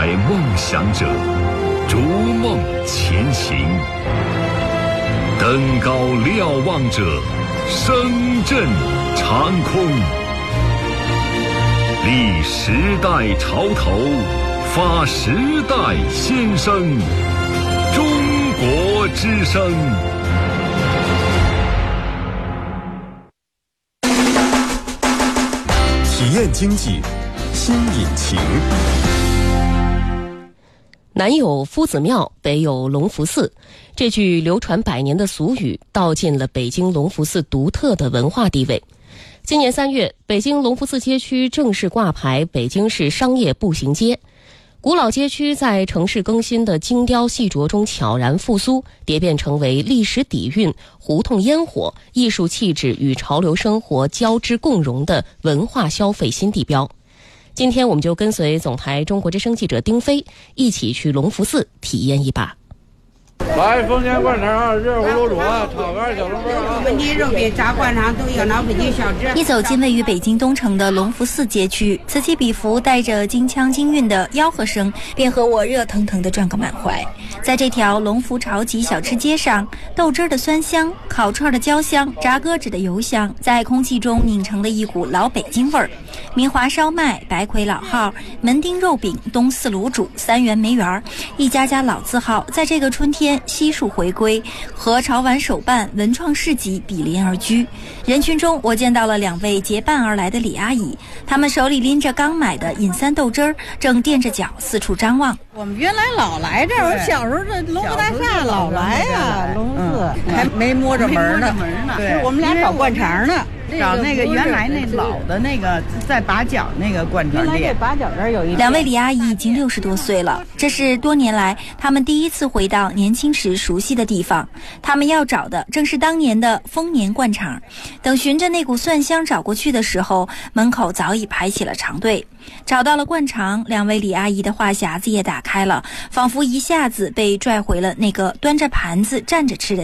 梦想者，逐梦前行。登高瞭望者，声震长空。立时代潮头，发时代先声。中国之声。 体验经济新引擎。 南有夫子庙，北有隆福寺，这句流传百年的俗语道尽了北京隆福寺独特的文化地位。今年3月，北京隆福寺街区正式挂牌北京市商业步行街。古老街区在城市更新的精雕细琢中悄然复苏，蝶变成为历史底蕴、胡同烟火、艺术气质与潮流生活交织共融的文化消费新地标。今天我们就跟随总台中国之声记者丁飞一起去隆福寺体验一把。 来，丰田灌肠、热乎卤煮、炒肝、小笼包啊！ 焖鸡肉饼、炸灌肠都有，老北京小吃。 一走进位于北京东城的隆福寺街区，此起彼伏带着京腔京韵的吆喝声，便和我热腾腾地转个满怀。在这条隆福潮集小吃街上，豆汁的酸香、烤串的焦香、炸鸽子的油香，在空气中拧成了一股老北京味儿。明华烧麦、白魁老号、门钉肉饼、东四卤煮、三元梅园，一家家老字号在这个春天悉数回归，和潮玩手办、文创市集比邻而居。人群中，我见到了2位结伴而来的李阿姨，她们手里拎着刚买的饮3豆汁儿，正垫着脚四处张望。 我们原来老来这儿，我小时候这隆福大厦老来呀，隆福寺还没摸着门呢。对，我们俩找灌肠呢。找那个原来那老的那个在把角那个灌肠店，把角这儿有一。 2位李阿姨已经60多岁了，这是多年来她们第一次回到年轻时熟悉的地方。她们要找的正是当年的丰年灌肠。等循着那股蒜香找过去的时候，门口早已排起了长队。找到了灌肠，2位李阿姨的话匣子也打开了，仿佛一下子被拽回了那个端着盘子站着吃的